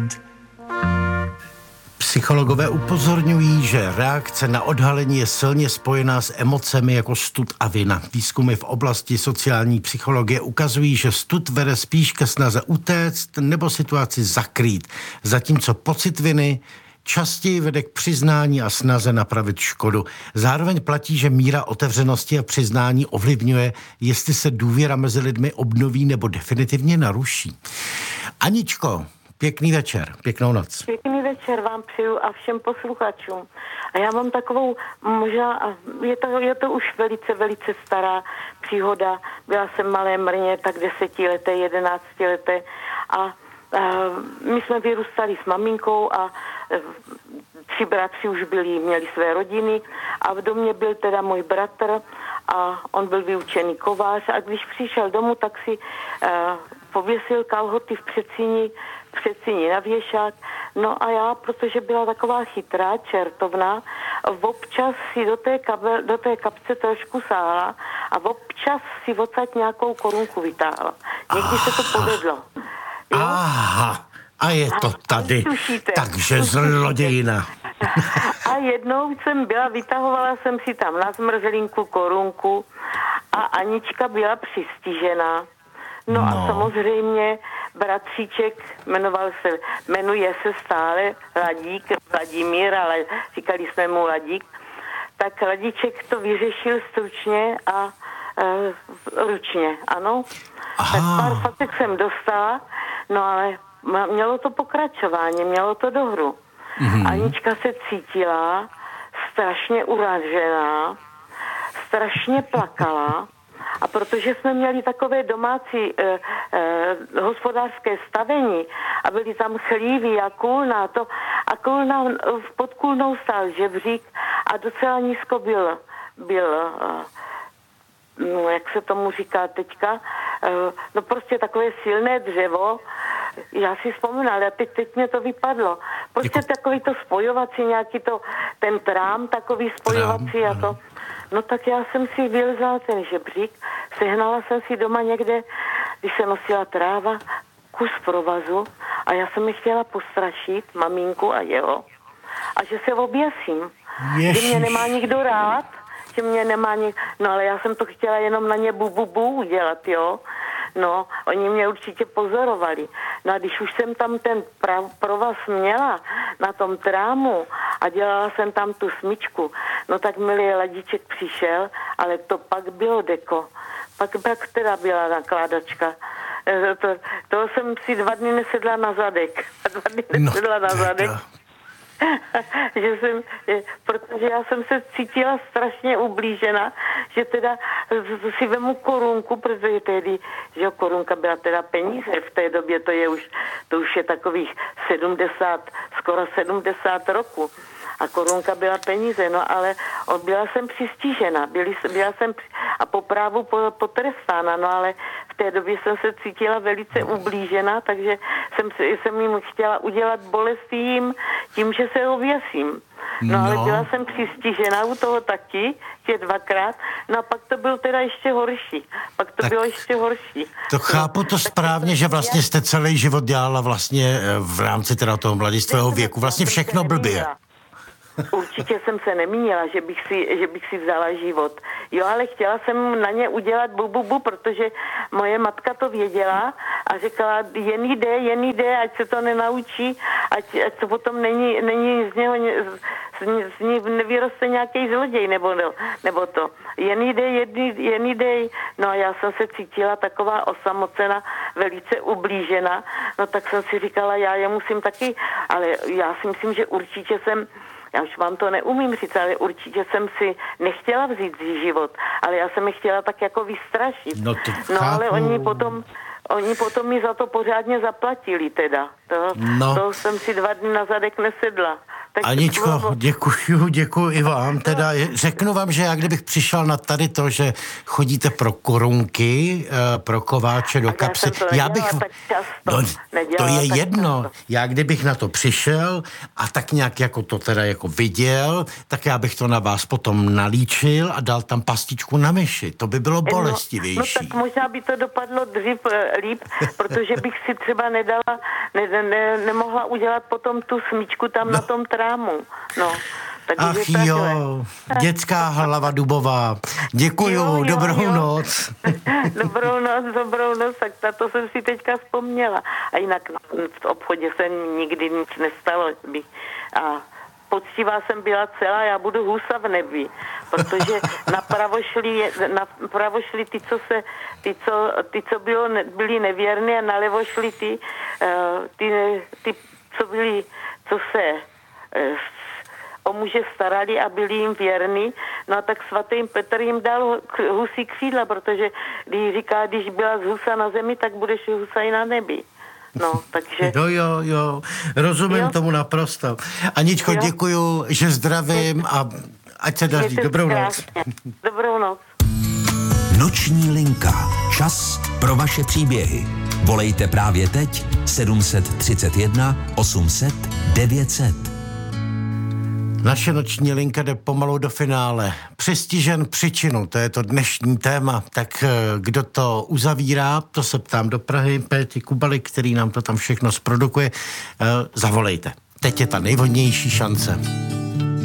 Psychologové upozorňují, že reakce na odhalení je silně spojená s emocemi jako stud a vina. Výzkumy v oblasti sociální psychologie ukazují, že stud vede spíš ke snaze utéct nebo situaci zakrýt, zatímco pocit viny častěji vede k přiznání a snaze napravit škodu. Zároveň platí, že míra otevřenosti a přiznání ovlivňuje, jestli se důvěra mezi lidmi obnoví nebo definitivně naruší. Aničko, pěkný večer, pěknou noc. Pěkný večer vám přeju a všem posluchačům. A já mám takovou, možná, je to už velice stará příhoda. Byla jsem malé mrně, tak 10leté, 11leté a my jsme vyrůstali s maminkou a 3 bratři už měli své rodiny a v domě byl teda můj bratr a on byl vyučený kovář a když přišel domů, tak si pověsil kalhoty v předsíni na věšák. No a já, protože byla taková chytrá, čertovná, občas si do té kapce trošku sáhla a občas si odsaď nějakou korunku vytáhla. Někdy se to povedlo. Jo? Aha, a je to tady. Takže zlodějina. A jednou vytahovala jsem si tam na zmrzlinku korunku a Anička byla přistižená. No a samozřejmě bratříček jmenuje se stále Ladík, Vladimír, ale říkali jsme mu Ladík. Tak Ladíček to vyřešil stručně a ručně, ano. Aha. Tak pár facek jsem dostala, no ale mělo to pokračování, mělo to do hru. Anička se cítila strašně uražená, strašně plakala a protože jsme měli takové domácí hospodářské stavení a byly tam chlívy a kůlna, pod kůlnou stál žebřík a docela nízko byl no, jak se tomu říká teďka, no prostě takové silné dřevo. Já si vzpomínala, ale teď mě to vypadlo. Prostě takový to spojovací, ten trám takový spojovací a to. No tak já jsem si vylezala ten žebřík, sehnala jsem si doma někde, když se nosila tráva, kus provazu a já jsem mi chtěla postrašit maminku a jeho. A že se oběsím. Že mě nemá nikdo rád, no ale já jsem to chtěla jenom na ně bu udělat, jo. No, oni mě určitě pozorovali. No a když už jsem tam ten provaz měla na tom trámu a dělala jsem tam tu smyčku, no tak milý Ladíček přišel, ale to pak bylo deko. Pak teda byla nakládačka. To jsem si 2 dny nesedla na zadek. Protože já jsem se cítila strašně ublížena, že teda si vemu korunku, protože tehdy, že korunka byla teda peníze, v té době to už je takových 70, skoro 70 roku. A korunka byla peníze, no ale byla jsem přistižena, byla jsem a po právu potrestána, no ale v té době jsem se cítila velice ublížena, takže jsem jim chtěla udělat bolest tím, že se oběsím. No ale byla jsem přistižena u toho taky, 2krát, no a pak to bylo teda ještě horší. To chápu to správně, že vlastně jste celý život dělala vlastně v rámci teda toho mladistvého věku, vlastně všechno blbě. Určitě jsem se nemínila, že bych si vzala život. Jo, ale chtěla jsem na ně udělat bu, protože moje matka to věděla a řekla, jen jde, ať se to nenaučí, ať to potom není z něho, z ní nevyroste nějaký zloděj, nebo to. Jen jde. No a já jsem se cítila taková osamocena, velice ublížena, no tak jsem si říkala, já je musím taky, ale já si myslím, že určitě já už vám to neumím říct, ale určitě jsem si nechtěla vzít život, ale já jsem je chtěla tak jako vystrašit. No ale oni potom mi za to pořádně zaplatili teda. To jsem si 2 dny na zadek nesedla. Aničko, děkuju i vám. Teda řeknu vám, že já kdybych přišel na tady to, že chodíte pro korunky, pro kováče do kapsy. Já bych... to je jedno. Často. Já kdybych na to přišel a tak nějak jako to teda jako viděl, tak já bych to na vás potom nalíčil a dal tam pastičku na myši. To by bylo bolestivější. No tak možná by to dopadlo dřív líp, protože bych si třeba nemohla udělat potom tu smyčku tam na tom trámu. No. Ach jo, dětská hlava dubová. Děkuju, dobrou noc. Dobrou noc, tak na to jsem si teďka vzpomněla. A jinak v obchodě se nikdy nic nestalo. A poctivá jsem byla celá, já budu husa v nebi, protože napravo šli ty, co byli nevěrní a nalevo šli ty, co se o muže starali a byli jim věrní. No a tak svatý Petr jim dal husí křídla, protože když říká, když byla z husa na zemi, tak budeš husa i na nebi. No, takže... Jo, rozumím tomu naprosto. Aničko, děkuju, že zdravím a ať se daří. Dobrou noc. Dobrou noc. Noční linka. Čas pro vaše příběhy. Volejte právě teď 731 800 900. Naše noční linka jde pomalu do finále. Přistižen přичину, to je to dnešní téma. Tak kdo to uzavírá, to se ptám do Prahy, Péti Kubaly, který nám to tam všechno zprodukuje. Zavolejte. Teď je ta nejvhodnější šance.